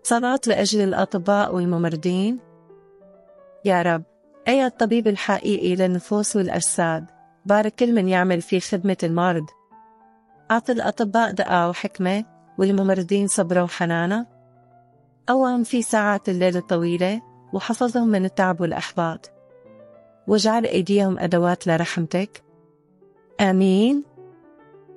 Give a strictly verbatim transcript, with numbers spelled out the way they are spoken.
صلاة لأجل الأطباء والممرضين. يا رب، أي الطبيب الحقيقي للنفوس والأجساد، بارك كل من يعمل في خدمة المرض. أعطي الأطباء دقة وحكمة والممرضين صبر وحنانة. قوم في ساعات الليل الطويلة وحفظهم من التعب والإحباط، واجعل أيديهم أدوات لرحمتك. آمين.